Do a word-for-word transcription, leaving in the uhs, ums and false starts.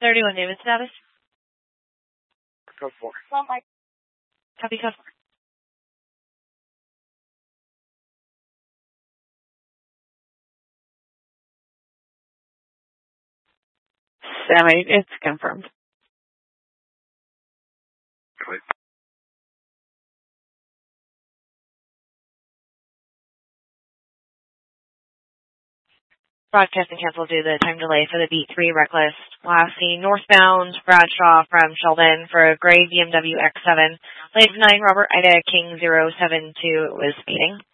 thirty-one David status. Code four. Copy code four. Sammy, it's confirmed. Wait. Broadcasting canceled due to the time delay for the Beat three Reckless. Last seen northbound Bradshaw from Sheldon for a gray B M W X seven. Late nine Robert Ida King zero seven two was speeding.